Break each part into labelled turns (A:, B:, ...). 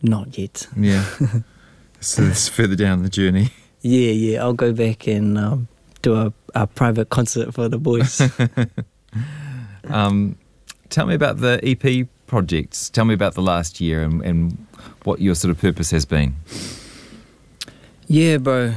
A: Not yet.
B: Yeah. So it's further down the journey.
A: Yeah. I'll go back and do a private concert for the boys.
B: Tell me about the EP projects. Tell me about the last year and what your sort of purpose has been.
A: Yeah, bro.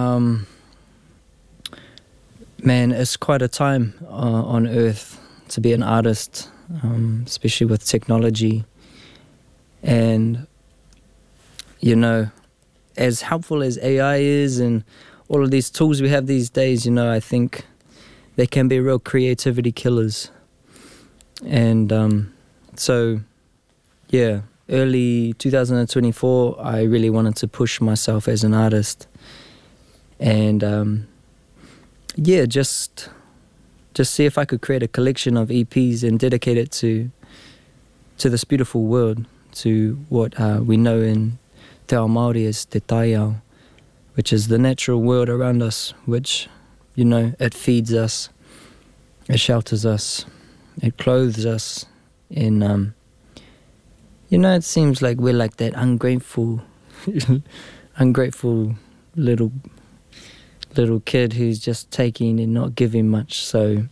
A: Man, it's quite a time on Earth to be an artist, especially with technology. And, you know, as helpful as AI is and all of these tools we have these days, you know, I think they can be real creativity killers. And so, yeah, early 2024, I really wanted to push myself as an artist. And, yeah, just see if I could create a collection of EPs and dedicate it to this beautiful world, to what we know in Te Ao Māori as Te Taiao, which is the natural world around us, which, you know, it feeds us, it shelters us, it clothes us. And, you know, it seems like we're like that ungrateful little kid who's just taking and not giving much. So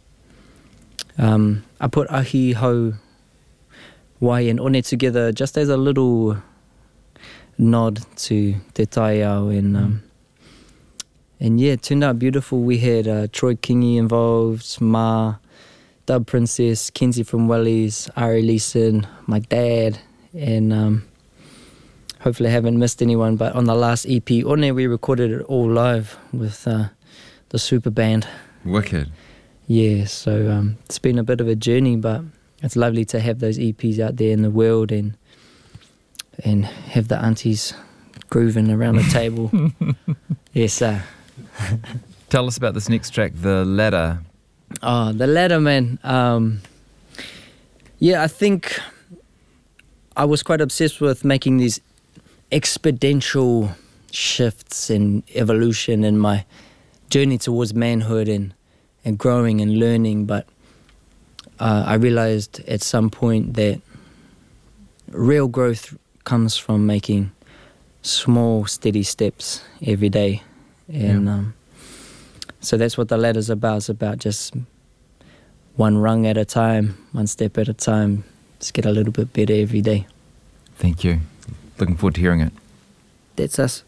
A: I put Ahi, Hau, Wai and One together just as a little nod to Te Taiao. And yeah, it turned out beautiful. We had Troy Kingi involved, Ma, Dub Princess, Kenzie from Wellies, Ari Leeson, my dad, and hopefully I haven't missed anyone. But on the last EP, One, we recorded it all live with the super band.
B: Wicked.
A: Yeah, so it's been a bit of a journey, but it's lovely to have those EPs out there in the world and have the aunties grooving around the table. Yes, sir.
B: Tell us about this next track, The Ladder.
A: Oh, The Ladder, man. Yeah, I think I was quite obsessed with making these exponential shifts and evolution in my journey towards manhood and growing and learning, but I realized at some point that real growth comes from making small, steady steps every day. And so that's what The Ladder's about. It's about just one rung at a time, one step at a time, just get a little bit better every day.
B: Thank you. Looking forward to hearing it.
A: That's us.